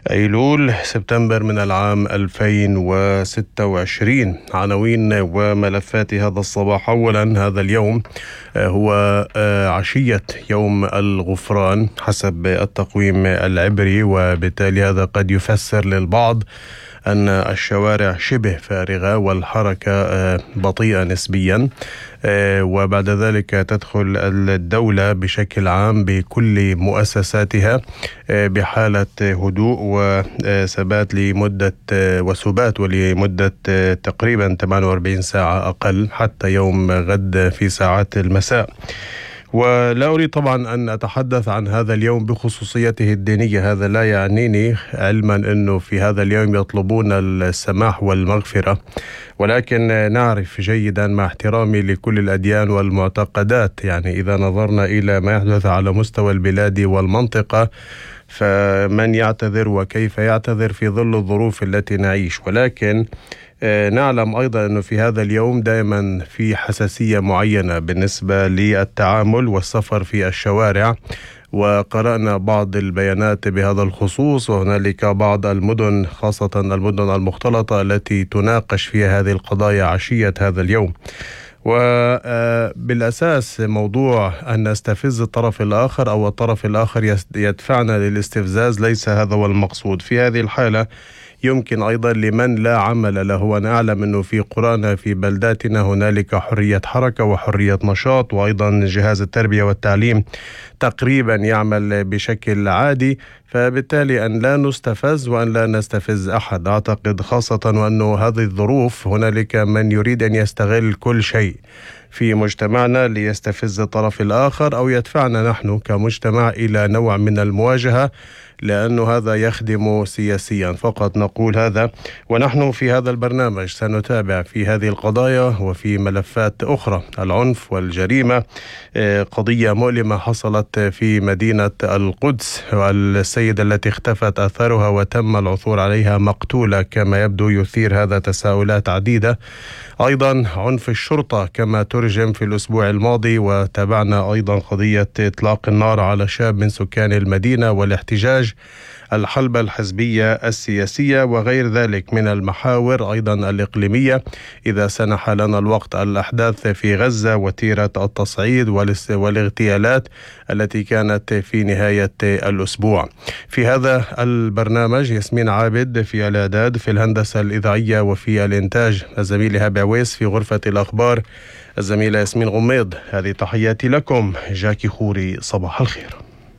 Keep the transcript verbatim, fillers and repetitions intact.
أيلول سبتمبر من العام ألفين وستة وعشرين. عناوين وملفات هذا الصباح. أولا، هذا اليوم هو عشية يوم الغفران حسب التقويم العبري، وبالتالي هذا قد يفسر للبعض أن الشوارع شبه فارغة والحركة بطيئة نسبيا، وبعد ذلك تدخل الدولة بشكل عام بكل مؤسساتها بحالة هدوء وثبات لمدة وسبات ولمدة تقريبا ثمانية وأربعين ساعة أقل حتى يوم غد في ساعات المساء. ولا أريد طبعا أن أتحدث عن هذا اليوم بخصوصيته الدينية، هذا لا يعنيني، علما أنه في هذا اليوم يطلبون السماح والمغفرة، ولكن نعرف جيدا مع احترامي لكل الأديان والمعتقدات، يعني إذا نظرنا إلى ما يحدث على مستوى البلاد والمنطقة فمن يعتذر وكيف يعتذر في ظل الظروف التي نعيش. ولكن نعلم أيضا أنه في هذا اليوم دائما في حساسية معينة بالنسبة للتعامل والسفر في الشوارع، وقرأنا بعض البيانات بهذا الخصوص، وهنالك بعض المدن خاصة المدن المختلطة التي تناقش فيها هذه القضايا عشية هذا اليوم. وبالأساس موضوع أن نستفز الطرف الآخر أو الطرف الآخر يدفعنا للاستفزاز ليس هذا هو المقصود. في هذه الحالة يمكن أيضا لمن لا عمل له، ونعلم أنه في قرانا في بلداتنا هنالك حرية حركة وحرية نشاط، وأيضا جهاز التربية والتعليم تقريبا يعمل بشكل عادي، فبالتالي أن لا نستفز وأن لا نستفز أحد. أعتقد خاصة وأنه هذه الظروف هنالك من يريد أن يستغل كل شيء في مجتمعنا ليستفز الطرف الآخر أو يدفعنا نحن كمجتمع إلى نوع من المواجهة، لأنه هذا يخدم سياسيا. فقط نقول هذا، ونحن في هذا البرنامج سنتابع في هذه القضايا وفي ملفات أخرى. العنف والجريمة قضية مؤلمة حصلت في مدينة القدس، والسيدة التي اختفت أثرها وتم العثور عليها مقتولة كما يبدو يثير هذا تساؤلات عديدة. أيضا عنف الشرطة كما ترجم في الأسبوع الماضي، وتابعنا أيضا قضية إطلاق النار على شاب من سكان المدينة والاحتجاج، الحلبة الحزبية السياسية وغير ذلك من المحاور أيضا الإقليمية إذا سنح لنا الوقت. الأحداث في غزة، وتيرة التصعيد والاغتيالات التي كانت في نهاية الأسبوع. في هذا البرنامج ياسمين عابد في الإعداد، في الهندسة الإذاعية وفي الإنتاج الزميل هابي عويس، في غرفة الأخبار الزميلة ياسمين غميض. هذه تحياتي لكم، جاكي خوري، صباح الخير.